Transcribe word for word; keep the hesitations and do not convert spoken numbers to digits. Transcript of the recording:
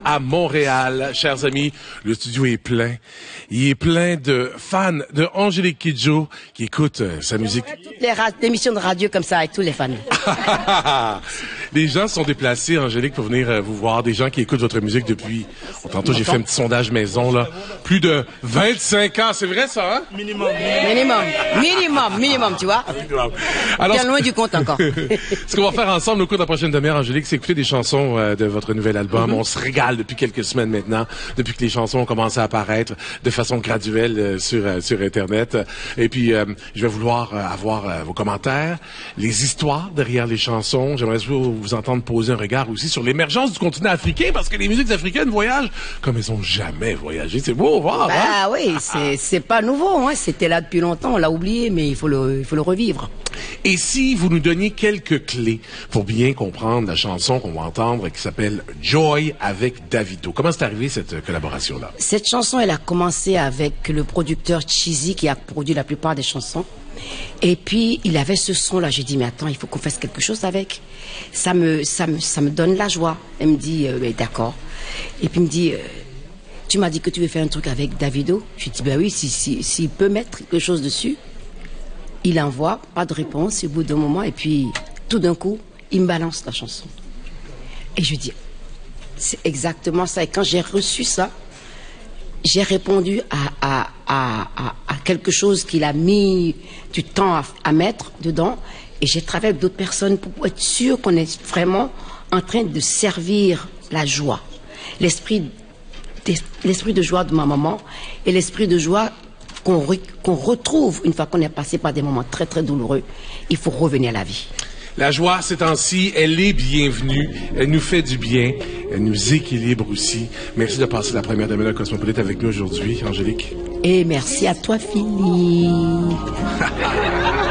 À Montréal, chers amis, le studio est plein. Il est plein de fans de Angélique Kidjo qui écoutent euh, sa musique. Toutes les ra- émissions de radio comme ça avec tous les fans. Les gens se sont déplacés, Angélique, pour venir euh, vous voir. Des gens qui écoutent votre musique depuis... Oh, tantôt, j'ai fait un petit sondage maison, là. Plus de vingt-cinq ans. C'est vrai, ça, hein? Minimum. Minimum. Minimum. Minimum, tu vois? Alors, bien loin du compte encore. Ce qu'on va faire ensemble au cours de la prochaine demi-heure, Angélique, c'est écouter des chansons euh, de votre nouvel album. Mm-hmm. On se régale depuis quelques semaines maintenant, depuis que les chansons ont commencé à apparaître de façon graduelle euh, sur euh, sur Internet. Et puis, euh, je vais vouloir euh, avoir euh, vos commentaires, les histoires derrière les chansons. J'aimerais vous, vous entendre poser un regard aussi sur l'émergence du continent africain, parce que les musiques africaines voyagent comme elles ont jamais voyagé. C'est beau, voir. Bah hein? oui, c'est c'est pas nouveau. Hein. C'était là depuis longtemps. On l'a oublié, mais il faut le il faut le revivre. Et si vous nous donniez quelques clés pour bien comprendre la chanson qu'on va entendre qui s'appelle Joy avec Davido. Comment c'est arrivé cette collaboration-là? Cette chanson, elle a commencé avec le producteur Cheesy qui a produit la plupart des chansons. Et puis, il avait ce son-là. J'ai dit, mais attends, il faut qu'on fasse quelque chose avec. Ça me, ça me, ça me donne la joie. Elle me dit, euh, d'accord. Et puis, il me dit, euh, tu m'as dit que tu veux faire un truc avec Davido. Je lui dis, ben oui, s'il si, si, si peut mettre quelque chose dessus. Il envoie, pas de réponse, au bout d'un moment, et puis, tout d'un coup, il me balance la chanson. Et je dis, c'est exactement ça. Et quand j'ai reçu ça, j'ai répondu à, à, à, à, à quelque chose qu'il a mis du temps à, à mettre dedans. Et j'ai travaillé avec d'autres personnes pour être sûr qu'on est vraiment en train de servir la joie. L'esprit, l'esprit de joie de ma maman et l'esprit de joie qu'on re, qu'on retrouve une fois qu'on est passé par des moments très très douloureux. Il faut revenir à la vie. La joie, ces temps-ci, elle est bienvenue. Elle nous fait du bien. Elle nous équilibre aussi. Merci de passer la première demi-heure Cosmopolite avec nous aujourd'hui, Angélique. Et merci à toi, Philippe.